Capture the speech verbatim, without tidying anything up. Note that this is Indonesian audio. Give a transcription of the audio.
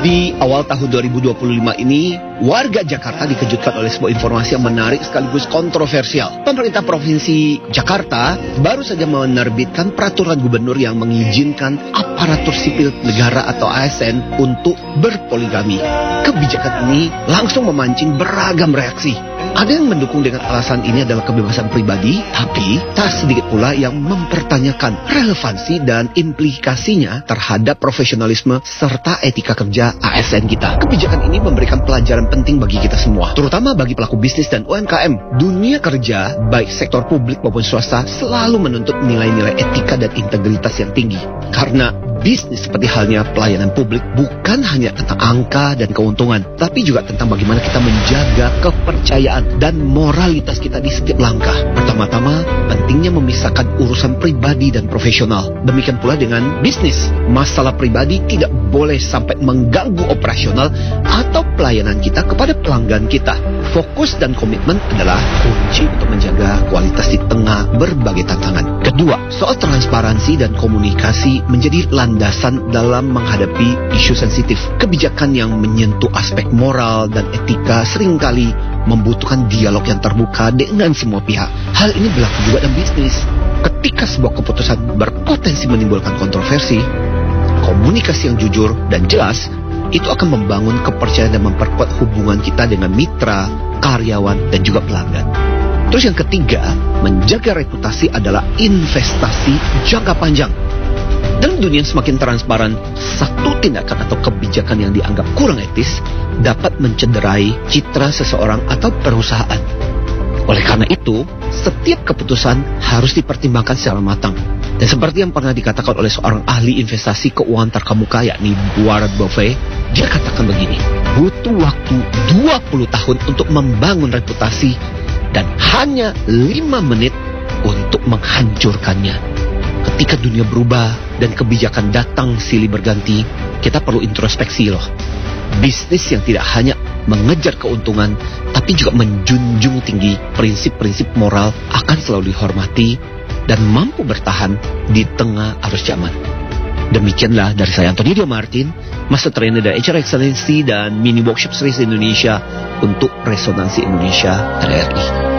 Di awal tahun dua ribu dua puluh lima ini, warga Jakarta dikejutkan oleh sebuah informasi yang menarik sekaligus kontroversial. Pemerintah Provinsi Jakarta baru saja menerbitkan peraturan gubernur yang mengizinkan aparatur sipil negara atau A S N untuk berpoligami. Kebijakan ini langsung memancing beragam reaksi. Ada yang mendukung dengan alasan ini adalah kebebasan pribadi, tapi tak sedikit pula yang mempertanyakan relevansi dan implikasinya terhadap profesionalisme serta etika kerja A S N kita. Kebijakan ini memberikan pelajaran penting bagi kita semua, terutama bagi pelaku bisnis dan U M K M. Dunia kerja, baik sektor publik maupun swasta, selalu menuntut nilai-nilai etika dan integritas yang tinggi. Karena bisnis seperti halnya pelayanan publik bukan hanya tentang angka dan keuntungan, tapi juga tentang bagaimana kita menjaga kepercayaan dan moralitas kita di setiap langkah. Pertama-tama, pentingnya memisahkan urusan pribadi dan profesional. Demikian pula dengan bisnis. Masalah pribadi tidak boleh sampai mengganggu operasional atau pelayanan kita kepada pelanggan kita. Fokus dan komitmen adalah kunci untuk menjaga kualitas di tengah berbagai tantangan. Kedua, soal transparansi dan komunikasi menjadi landasan dalam menghadapi isu sensitif. Kebijakan yang menyentuh aspek moral dan etika seringkali membutuhkan dialog yang terbuka dengan semua pihak. Hal ini berlaku juga dalam bisnis. Ketika sebuah keputusan berpotensi menimbulkan kontroversi, komunikasi yang jujur dan jelas itu akan membangun kepercayaan dan memperkuat hubungan kita dengan mitra, karyawan, dan juga pelanggan. Terus yang ketiga, menjaga reputasi adalah investasi jangka panjang. Dalam dunia yang semakin transparan, satu tindakan atau kebijakan yang dianggap kurang etis dapat mencederai citra seseorang atau perusahaan. Oleh karena itu, setiap keputusan harus dipertimbangkan secara matang. Dan seperti yang pernah dikatakan oleh seorang ahli investasi keuangan terkemuka, yakni Warren Buffett, dia katakan begini, butuh waktu dua puluh tahun untuk membangun reputasi dan hanya lima menit untuk menghancurkannya. Ketika dunia berubah dan kebijakan datang silih berganti, kita perlu introspeksi loh. Bisnis yang tidak hanya mengejar keuntungan, tapi juga menjunjung tinggi prinsip-prinsip moral akan selalu dihormati dan mampu bertahan di tengah arus zaman. Demikianlah dari saya, Antonio Martin, Master Trainer dari H R Excellency dan Mini Workshop Series Indonesia untuk Resonansi Indonesia R R I.